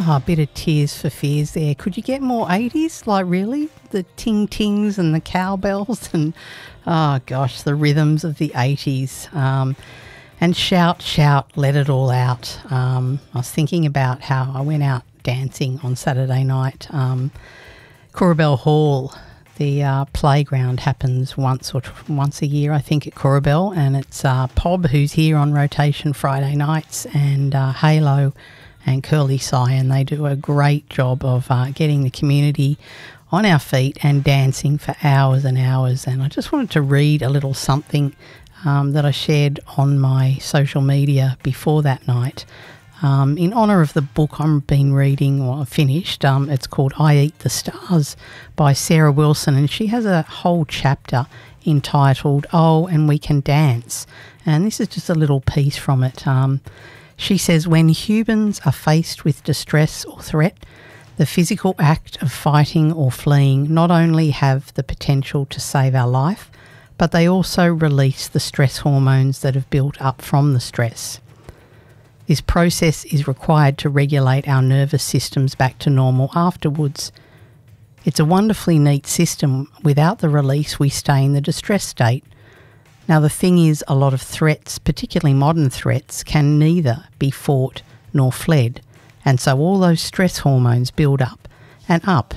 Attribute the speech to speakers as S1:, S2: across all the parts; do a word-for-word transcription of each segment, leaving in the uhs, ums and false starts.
S1: Oh, a bit of Tears for Fears there. Could you get more eighties? Like, really? The ting-tings and the cowbells and, oh, gosh, the rhythms of the eighties. Um, and Shout, Shout, Let It All Out. Um, I was thinking about how I went out dancing on Saturday night. Um, Corabell Hall, the uh, playground happens once or t- once a year, I think, at Corabell, and it's uh, Pob who's here on rotation Friday nights, and uh, Halo and Curly Cy, and they do a great job of uh, getting the community on our feet and dancing for hours and hours. And I just wanted to read a little something um, that I shared on my social media before that night. Um, in honour of the book I've been reading, or I've finished, um, it's called I Eat the Stars by Sarah Wilson, and she has a whole chapter entitled Oh, and We Can Dance. And this is just a little piece from it. Um, she says, when humans are faced with distress or threat, the physical act of fighting or fleeing not only have the potential to save our life, but they also release the stress hormones that have built up from the stress. This process is required to regulate our nervous systems back to normal afterwards. It's a wonderfully neat system. Without the release, we stay in the distress state. Now, the thing is, a lot of threats, particularly modern threats, can neither be fought nor fled. And so all those stress hormones build up and up.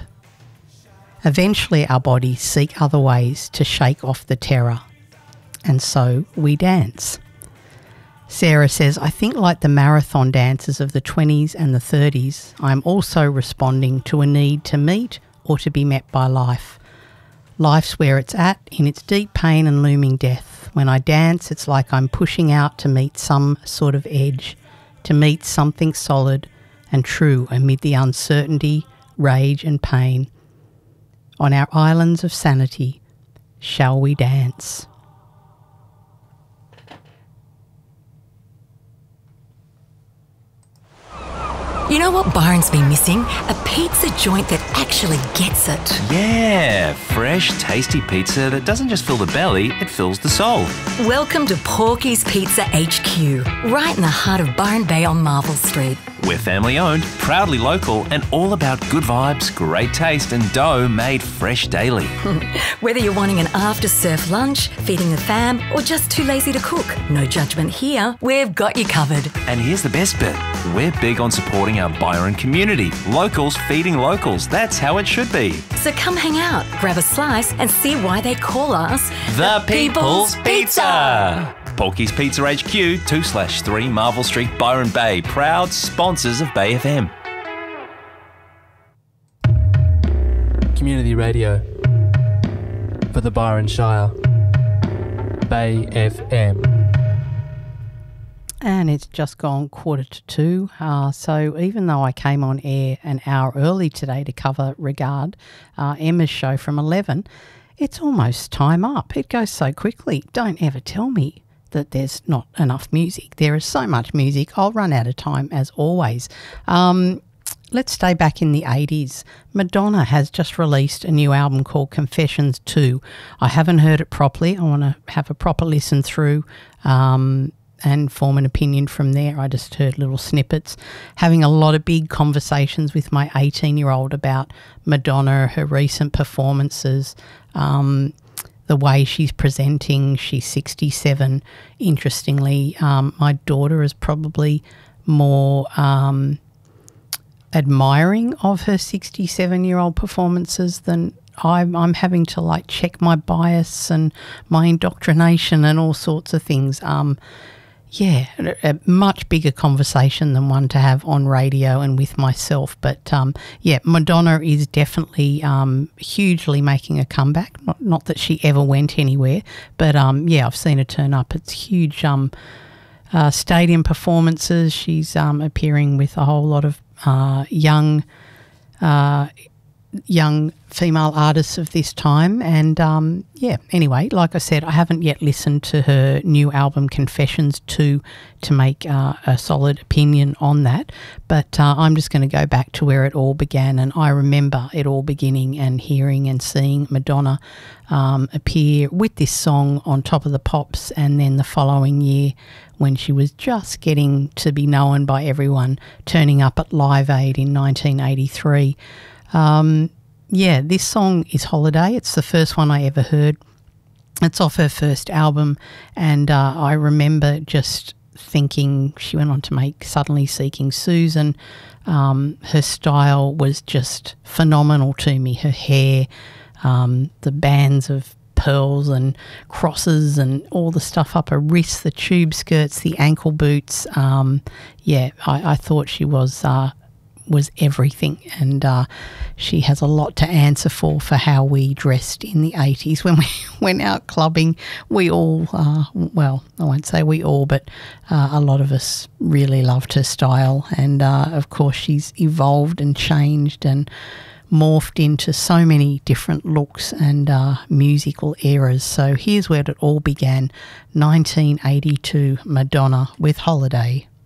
S1: Eventually, our bodies seek other ways to shake off the terror. And so we dance. Sarah says, I think like the marathon dancers of the twenties and the thirties, I'm also responding to a need to meet or to be met by life. Life's where it's at, in its deep pain and looming death. When I dance, it's like I'm pushing out to meet some sort of edge, to meet something solid and true amid the uncertainty, rage and pain. On our islands of sanity, shall we dance?
S2: You know what Byron's been missing? A pizza joint that actually gets it.
S3: Yeah, fresh, tasty pizza that doesn't just fill the belly, it fills the soul.
S2: Welcome to Porky's Pizza H Q, right in the heart of Byron Bay on Marvel Street.
S3: We're family owned, proudly local, and all about good vibes, great taste, and dough made fresh daily.
S2: Whether you're wanting an after-surf lunch, feeding the fam, or just too lazy to cook, no judgment here, we've got you covered.
S3: And here's the best bit. We're big on supporting our Byron community. Locals feeding locals. That's how it should be.
S2: So come hang out, grab a slice, and see why they call us
S3: The, the People's, People's Pizza. Pizza. Porky's Pizza H Q, two slash three Marvel Street, Byron Bay. Proud sponsors of Bay F M.
S4: Community radio for the Byron Shire. Bay F M.
S1: And it's just gone quarter to two. Uh, so even though I came on air an hour early today to cover Regard, uh, Emma's show from eleven, it's almost time up. It goes so quickly. Don't ever tell me that there's not enough music. There is so much music. I'll run out of time as always. Um, let's stay back in the eighties. Madonna has just released a new album called Confessions two. I haven't heard it properly. I want to have a proper listen through um, and form an opinion from there. I just heard little snippets. Having a lot of big conversations with my eighteen-year-old about Madonna, her recent performances, um, the way she's presenting. She's sixty-seven. Interestingly, um, my daughter is probably more um, admiring of her sixty-seven-year-old performances than I'm, I'm having to like check my bias and my indoctrination and all sorts of things. Um, yeah, a, a much bigger conversation than one to have on radio and with myself. But um, yeah, Madonna is definitely um, hugely making a comeback. Not, not that she ever went anywhere, but um, yeah, I've seen her turn up. It's huge um, uh, stadium performances. She's um, appearing with a whole lot of uh, young uh young female artists of this time. And um, yeah, anyway, like I said, I haven't yet listened to her new album Confessions two to make uh, a solid opinion on that, but uh, I'm just going to go back to where it all began. And I remember it all beginning and hearing and seeing Madonna um, appear with this song on Top of the Pops, and then the following year when she was just getting to be known by everyone, turning up at Live Aid in nineteen eighty-three. Um, yeah, this song is Holiday. It's the first one I ever heard. It's off her first album, and uh, I remember just thinking, she went on to make Suddenly Seeking Susan. Um, her style was just phenomenal to me. Her hair, um, the bands of pearls and crosses and all the stuff up her wrists, the tube skirts, the ankle boots. Um, yeah, I, I thought she was uh, was everything, and uh, she has a lot to answer for for how we dressed in the eighties when we went out clubbing. We all, uh, well, I won't say we all, but uh, a lot of us really loved her style, and uh, of course she's evolved and changed and morphed into so many different looks and uh, musical eras. So here's where it all began, nineteen eighty-two, Madonna with Holiday.